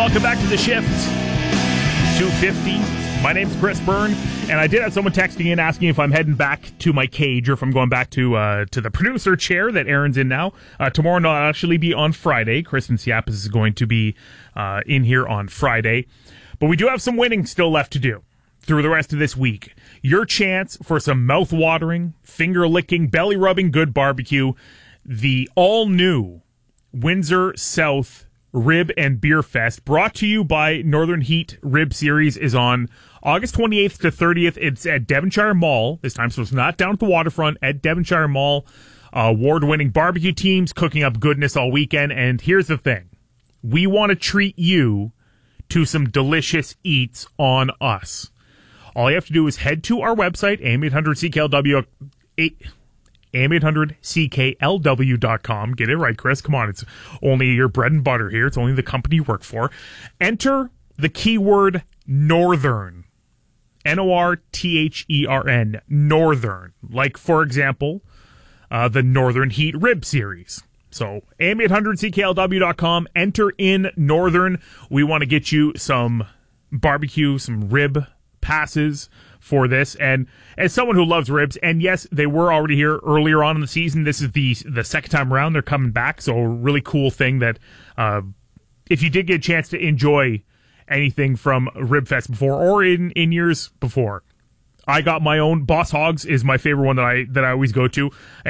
welcome back to the shift. 250. My name's Chris Byrne, and I did have someone texting in asking if I'm heading back to my cage or if I'm going back to the producer chair that Aaron's in now. Tomorrow will actually be on Friday. Kristen Siapis is going to be in here on Friday. But we do have some winning still left to do through the rest of this week. Your chance for some mouth-watering, finger-licking, belly-rubbing good barbecue. The all-new Windsor South Rib and Beer Fest, brought to you by Northern Heat Rib Series, is on August 28th to 30th. It's at Devonshire Mall this time, so it's not down at the waterfront, at Devonshire Mall. Award-winning barbecue teams cooking up goodness all weekend. And here's the thing. We want to treat you to some delicious eats on us. All you have to do is head to our website, AM800CKLW.com. Get it right, Chris. Come on. It's only your bread and butter here. It's only the company you work for. Enter the keyword Northern. Northern. Northern. Like, for example, the Northern Heat Rib Series. So, AM800CKLW.com. Enter in Northern. We want to get you some barbecue, some rib passes for this. And as someone who loves ribs, and yes, they were already here earlier on in the season, this is the second time around they're coming back. So a really cool thing that if you did get a chance to enjoy anything from Rib Fest before or in years before, I got my own. Boss Hogs is my favorite one that I always go to.